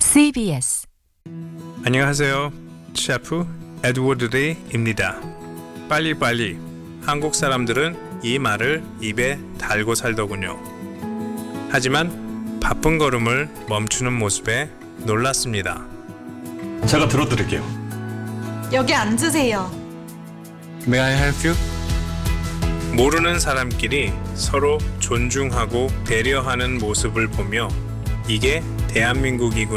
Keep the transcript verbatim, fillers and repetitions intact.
씨비에스 안녕하세요. 셰프 에드워드 리입니다. 빨리빨리. 한국 사람들은 이 말을 입에 달고 살더군요. 하지만 바쁜 걸음을 멈추는 모습에 놀랐습니다. 제가 들어드릴게요. 여기 앉으세요. May I help you? 모르는 사람끼리 서로 존중하고 배려하는 모습을 보며 이게 대한민국이구나